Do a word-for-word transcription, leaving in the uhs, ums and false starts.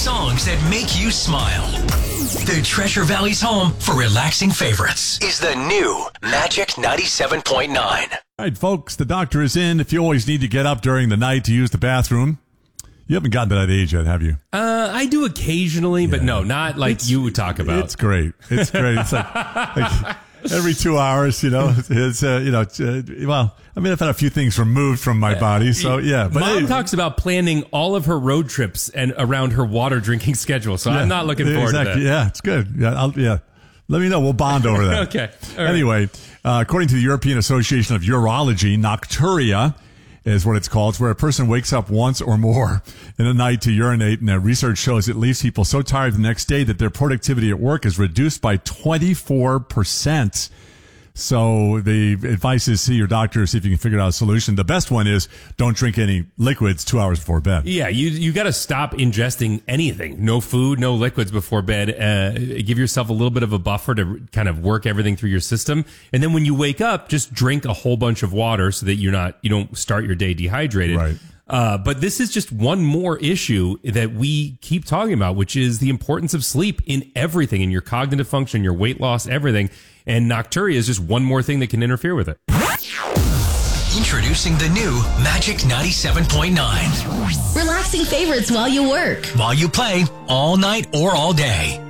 Songs that make you smile. The Treasure Valley's home for relaxing favorites is the new Magic ninety-seven point nine. All right, folks, the doctor is in. If you always need to get up during the night to use the bathroom, you haven't gotten to that age yet, have you? Uh, I do occasionally, yeah. but no, not like it's, you would talk about. It's great. It's great. It's like, like every two hours, you know, it's, uh, you know, uh, well, I mean, I've had a few things removed from my body, so yeah. But Mom hey, talks about planning all of her road trips and around her water drinking schedule, so yeah, I'm not looking forward exactly. to that. Yeah, it's good. Yeah, I'll, yeah. Let me know. We'll bond over that. Okay. All anyway, uh, according to the European Association of Urology, nocturia is what it's called. It's where a person wakes up once or more in a night to urinate, and uh, research shows it leaves people so tired the next day that their productivity at work is reduced by twenty-four percent. So the advice is see your doctor, see if you can figure out a solution. The best one is don't drink any liquids two hours before bed. Yeah, you you got to stop ingesting anything. No food, no liquids before bed. Uh, give yourself a little bit of a buffer to kind of work everything through your system. And then when you wake up, just drink a whole bunch of water so that you're not you don't start your day dehydrated. Right. Uh, but this is just one more issue that we keep talking about, which is the importance of sleep in everything, in your cognitive function, your weight loss, everything. And nocturia is just one more thing that can interfere with it. Introducing the new Magic ninety-seven point nine. Relaxing favorites while you work. While you play, all night or all day.